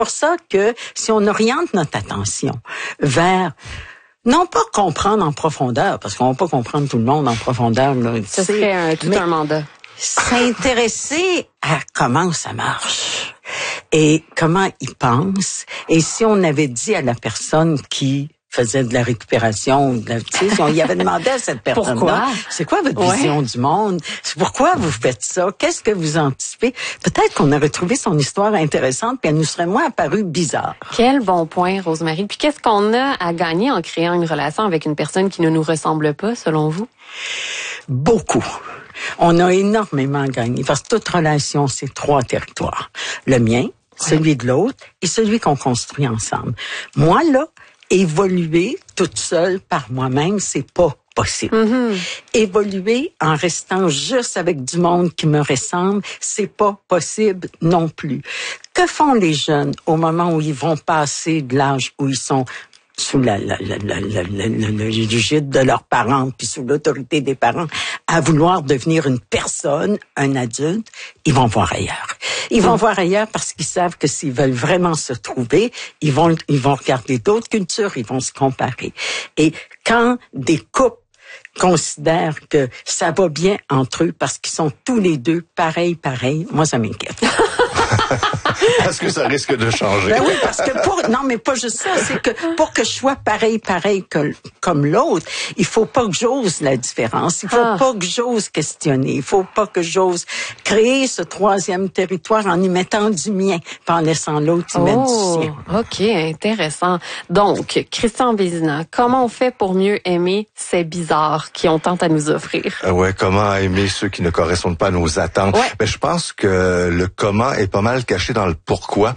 pour ça que si on oriente notre attention vers non pas comprendre en profondeur, parce qu'on va pas comprendre tout le monde en profondeur. Là, ce serait tout un mandat. S'intéresser à comment ça marche et comment ils pensent. Et si on avait dit à la personne qui faisait de la récupération, si on y avait demandé à cette personne-là, c'est quoi votre vision du monde? Pourquoi vous faites ça? Qu'est-ce que vous anticipez? Peut-être qu'on aurait trouvé son histoire intéressante puis elle nous serait moins apparue bizarre. Quel bon point, Rosemary. Puis qu'est-ce qu'on a à gagner en créant une relation avec une personne qui ne nous ressemble pas, selon vous? Beaucoup. On a énormément gagné parce que toute relation, c'est 3 territoires. Le mien, celui de l'autre et celui qu'on construit ensemble. Moi, là, évoluer toute seule par moi-même, c'est pas possible. Évoluer en restant juste avec du monde qui me ressemble, c'est pas possible non plus. Que font les jeunes au moment où ils vont passer de l'âge où ils sont sous le gîte de leurs parents, puis sous l'autorité des parents, à vouloir devenir une personne, un adulte? Ils vont voir ailleurs. Ils vont voir ailleurs parce qu'ils savent que s'ils veulent vraiment se trouver, ils vont regarder d'autres cultures, ils vont se comparer. Et quand des couples considèrent que ça va bien entre eux parce qu'ils sont tous les deux pareils, moi ça m'inquiète. Parce que ça risque de changer. Ben oui, parce que non, mais pas juste ça, c'est que pour que je sois pareil comme l'autre, il faut pas que j'ose la différence, il faut pas que j'ose questionner, il faut pas que j'ose créer ce 3e territoire en y mettant du mien, pas en laissant l'autre y mettre du sien. OK, intéressant. Donc, Christian Vézina, comment on fait pour mieux aimer ces bizarres qui ont tant à nous offrir? Comment aimer ceux qui ne correspondent pas à nos attentes? Ben, je pense que le comment est pas mal caché dans le pourquoi.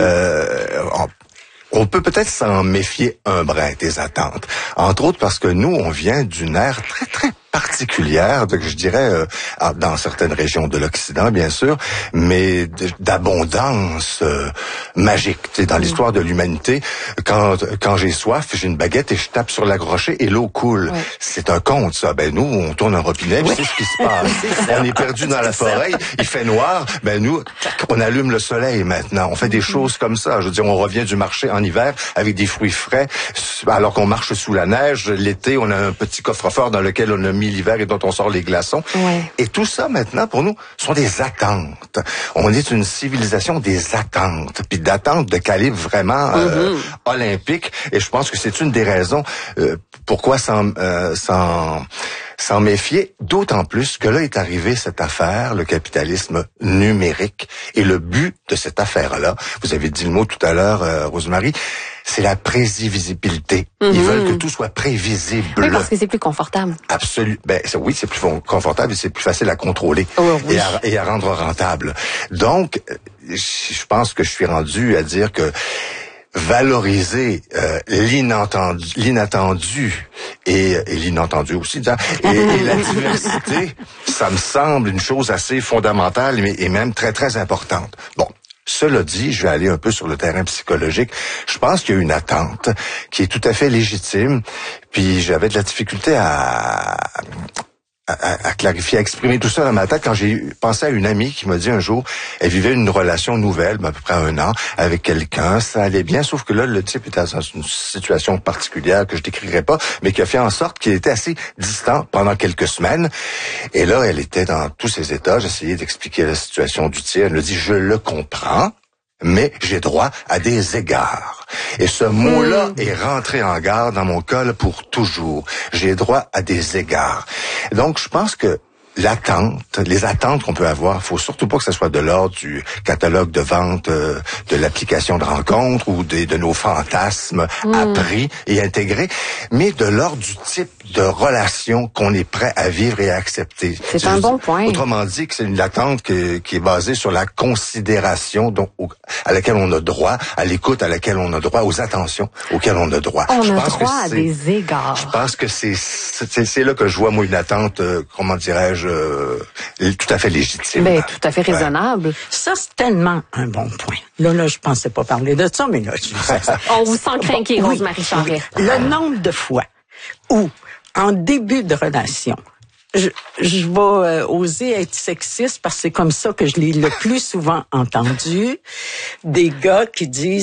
On peut peut-être s'en méfier un brin des attentes. Entre autres parce que nous, on vient d'une ère très, très particulière, je dirais, dans certaines régions de l'Occident, bien sûr, mais d'abondance magique. Tu sais, dans l'histoire de l'humanité, quand j'ai soif, j'ai une baguette et je tape sur la crochet et l'eau coule. C'est un conte, ça. Ben nous, on tourne un robinet, c'est ce qui se passe. On est perdu dans la forêt, il fait noir. Ben nous, on allume le soleil maintenant. On fait des choses comme ça. Je veux dire, on revient du marché en hiver avec des fruits frais, alors qu'on marche sous la neige. L'été, on a un petit coffre-fort dans lequel on a mis l'hiver et dont on sort les glaçons. Et tout ça, maintenant, pour nous, sont des attentes. On est une civilisation des attentes, puis d'attentes de calibre vraiment olympique. Et je pense que c'est une des raisons pourquoi s'en méfier, d'autant plus que là est arrivée cette affaire, le capitalisme numérique. Et le but de cette affaire-là, vous avez dit le mot tout à l'heure, Rosemary, c'est la prévisibilité. Ils veulent que tout soit prévisible. Oui, parce que c'est plus confortable. Absolument. Ben, oui, c'est plus confortable et c'est plus facile à contrôler et à rendre rentable. Donc, je pense que je suis rendu à dire que valoriser l'inattendu et l'inentendu aussi, et la diversité, ça me semble une chose assez fondamentale et même très, très importante. Bon. Cela dit, je vais aller un peu sur le terrain psychologique. Je pense qu'il y a une attente qui est tout à fait légitime. Puis j'avais de la difficulté à clarifier, à exprimer tout ça dans ma tête quand j'ai pensé à une amie qui m'a dit un jour, elle vivait une relation nouvelle, à peu près 1 an, avec quelqu'un, ça allait bien, sauf que là, le type était dans une situation particulière que je décrirai pas, mais qui a fait en sorte qu'il était assez distant pendant quelques semaines. Et là, elle était dans tous ses états, j'essayais d'expliquer la situation du tir, elle me dit, je le comprends, mais j'ai droit à des égards. Et ce mot-là est rentré en garde dans mon cas là, pour toujours. J'ai droit à des égards. Donc, je pense que les attentes qu'on peut avoir, faut surtout pas que ça soit de l'ordre du catalogue de vente de l'application de rencontre ou de nos fantasmes appris et intégrés, mais de l'ordre du type de relation qu'on est prêt à vivre et à accepter. C'est un bon point. Autrement dit, que c'est une attente qui est basée sur la considération à laquelle on a droit, à l'écoute à laquelle on a droit, aux attentions auxquelles on a droit. On a droit à des égards. Je pense que c'est là que je vois, moi, une attente, comment dirais-je, tout à fait légitime. Ben, tout à fait raisonnable. Ça, c'est tellement un bon point. Là, je pensais pas parler de ça, mais là, je sais ça. On vous sent craquer, Rosemary Charest. Le nombre de fois où, en début de relation, je vais oser être sexiste parce que c'est comme ça que je l'ai le plus souvent entendu, des gars qui disent